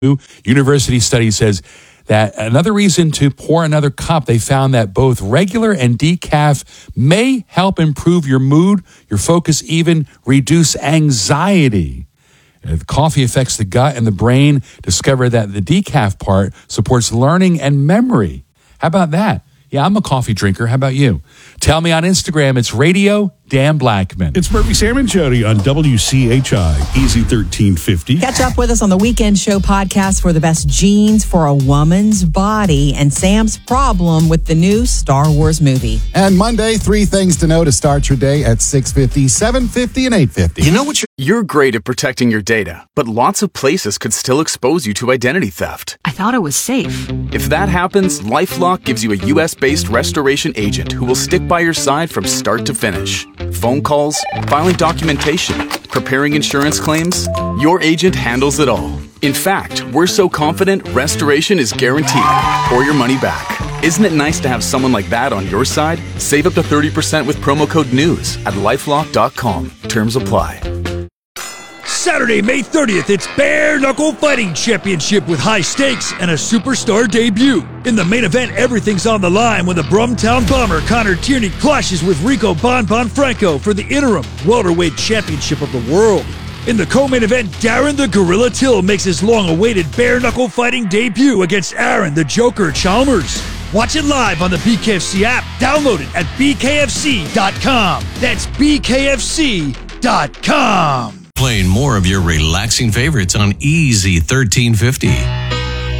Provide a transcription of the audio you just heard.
University study says that another reason to pour another cup, they found that both regular and decaf may help improve your mood, your focus, even reduce anxiety. Coffee affects the gut and the brain. Discover that the decaf part supports learning and memory. How about that? Yeah, I'm a coffee drinker. How about you? Tell me on Instagram. It's Radio Dan Blackman. It's Murphy, Sam, and Jody on WCHI, Easy 1350. Catch up with us on the Weekend Show podcast for the best jeans for a woman's body and Sam's problem with the new Star Wars movie. And Monday, 3 things to know to start your day at 6:50, 7:50, and 8:50. You know what? You're great at protecting your data, but lots of places could still expose you to identity theft. I thought it was safe. If that happens, LifeLock gives you a U.S.-based restoration agent who will stick by your side from start to finish. Phone calls, filing documentation, preparing insurance claims, your agent handles it all. In fact, we're so confident restoration is guaranteed or your money back. Isn't it nice to have someone like that on your side? Save up to 30% with promo code NEWS at lifelock.com. Terms apply. Saturday, May 30th, it's Bare Knuckle Fighting Championship with high stakes and a superstar debut. In the main event, everything's on the line when the Brumtown Bomber Connor Tierney clashes with Rico Bon Franco for the interim welterweight championship of the world. In the co-main event, Darren the Gorilla Till makes his long-awaited Bare Knuckle Fighting debut against Aaron the Joker Chalmers. Watch it live on the BKFC app. Download it at bkfc.com. That's bkfc.com. Playing more of your relaxing favorites on Easy 1350.